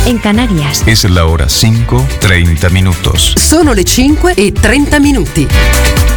en Canarias. Es la hora 5:30. Sono le 5:30.